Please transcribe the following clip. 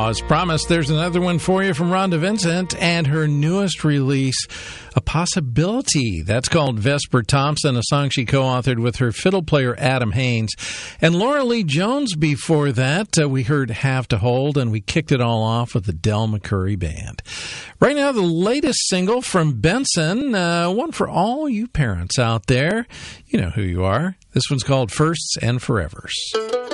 As promised, there's another one for you from Rhonda Vincent and her newest release, A Possibility. That's called Vesper Thompson, a song she co-authored with her fiddle player Adam Haynes. And Laura Lee Jones before that, we heard Have to Hold, and we kicked it all off with the Del McCoury Band. Right now, the latest single from Benson, one for all you parents out there. You know who you are. This one's called Firsts and Forevers.